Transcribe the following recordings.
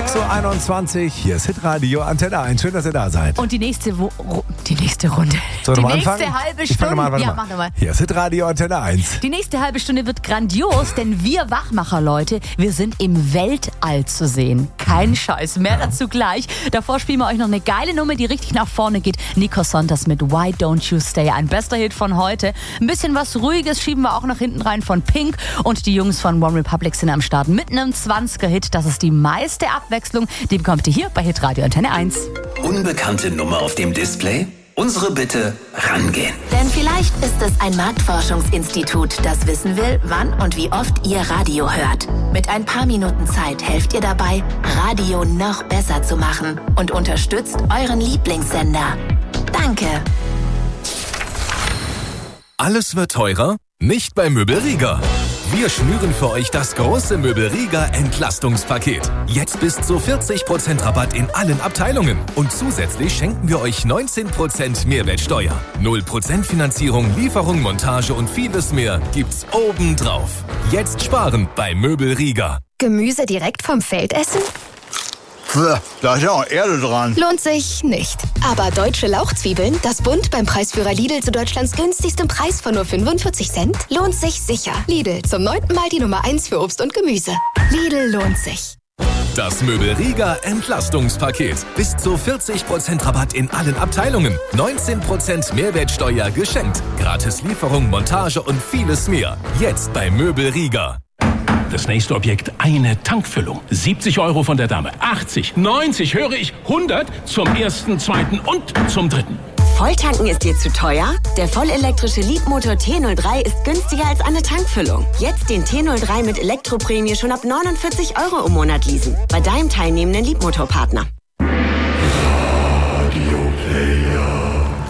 6.21 Uhr, hier ist Hitradio Antenne 1. Schön, dass ihr da seid. Und die nächste Runde. So, die nächste halbe Stunde. Mach nochmal. Hier ist Hitradio Antenne 1. Die nächste halbe Stunde wird grandios, denn wir Wachmacher, Leute, wir sind im Weltall zu sehen. Kein Scheiß, mehr dazu gleich. Davor spielen wir euch noch eine geile Nummer, die richtig nach vorne geht. Nico Sontas mit Why Don't You Stay, ein bester Hit von heute. Ein bisschen was Ruhiges schieben wir auch nach hinten rein von Pink. Und die Jungs von One Republic sind am Start mit einem 20er-Hit. Das ist die meiste Abwechslung. Die bekommt ihr hier bei Hitradio Antenne 1. Unbekannte Nummer auf dem Display? Unsere Bitte, rangehen. Denn vielleicht ist es ein Marktforschungsinstitut, das wissen will, wann und wie oft ihr Radio hört. Mit ein paar Minuten Zeit helft ihr dabei, Radio noch besser zu machen und unterstützt euren Lieblingssender. Danke. Alles wird teurer? Nicht bei Möbel Rieger. Wir schnüren für euch das große Möbel Rieger Entlastungspaket. Jetzt bis zu 40% Rabatt in allen Abteilungen. Und zusätzlich schenken wir euch 19% Mehrwertsteuer. 0% Finanzierung, Lieferung, Montage und vieles mehr gibt's obendrauf. Jetzt sparen bei Möbel Rieger. Gemüse direkt vom Feld essen? Da ist ja auch Erde dran. Lohnt sich nicht. Aber deutsche Lauchzwiebeln, das Bund beim Preisführer Lidl zu Deutschlands günstigstem Preis von nur 45 Cent, lohnt sich sicher. Lidl, zum 9. Mal die Nummer 1 für Obst und Gemüse. Lidl lohnt sich. Das Möbel Rieger Entlastungspaket. Bis zu 40% Rabatt in allen Abteilungen. 19% Mehrwertsteuer geschenkt. Gratis Lieferung, Montage und vieles mehr. Jetzt bei Möbel Rieger. Das nächste Objekt, eine Tankfüllung. 70 € von der Dame. 80, 90, höre ich, 100 zum ersten, zweiten und zum dritten. Volltanken ist dir zu teuer? Der vollelektrische Leapmotor T03 ist günstiger als eine Tankfüllung. Jetzt den T03 mit Elektroprämie schon ab 49 € im Monat leasen. Bei deinem teilnehmenden Leapmotor-Partner. Radio Player.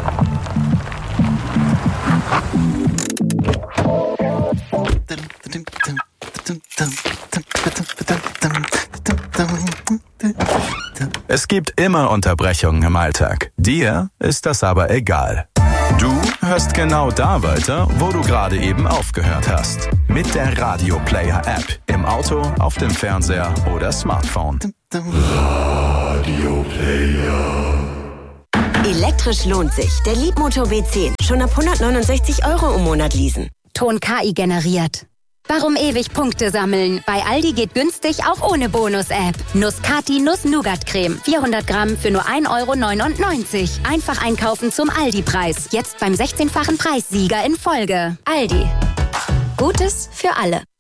Es gibt immer Unterbrechungen im Alltag. Dir ist das aber egal. Du hörst genau da weiter, wo du gerade eben aufgehört hast. Mit der Radio Player App. Im Auto, auf dem Fernseher oder Smartphone. Radio Player. Elektrisch lohnt sich. Der Leapmotor B10. Schon ab 169 € im Monat leasen. Ton KI generiert. Warum ewig Punkte sammeln? Bei Aldi geht günstig auch ohne Bonus-App. Nuss-Kati Nuss-Nougat-Creme. 400 Gramm für nur 1,99 €. Einfach einkaufen zum Aldi-Preis. Jetzt beim 16-fachen Preissieger in Folge. Aldi. Gutes für alle.